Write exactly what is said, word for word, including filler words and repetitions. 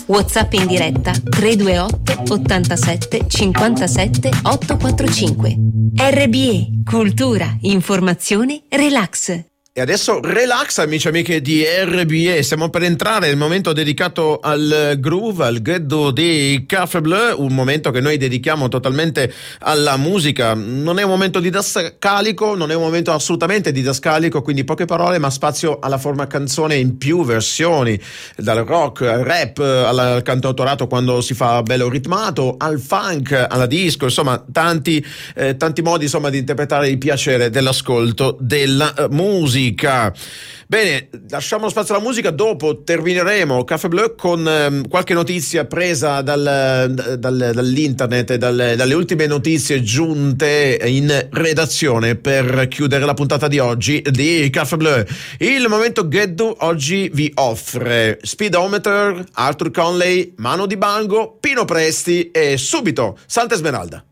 WhatsApp in diretta tre due otto ottantasette cinquantasette ottocentoquarantacinque. R B E, cultura, informazione, relax. E adesso relax, amici e amiche di R B E, stiamo per entrare nel momento dedicato al groove, al ghetto di Café Bleu, un momento che noi dedichiamo totalmente alla musica. Non è un momento didascalico, non è un momento assolutamente didascalico, quindi poche parole ma spazio alla forma canzone in più versioni, dal rock al rap, al cantautorato quando si fa bello ritmato, al funk, alla disco, insomma tanti, eh, tanti modi insomma di interpretare il piacere dell'ascolto della uh, musica. Bene, lasciamo spazio alla musica, dopo termineremo Café Bleu con ehm, qualche notizia presa dal, dal, dall'internet e dal, dalle ultime notizie giunte in redazione per chiudere la puntata di oggi di Café Bleu. Il momento Ghetto oggi vi offre Speedometer, Arthur Conley, Mano Dibango, Pino Presti e subito Santa Esmeralda.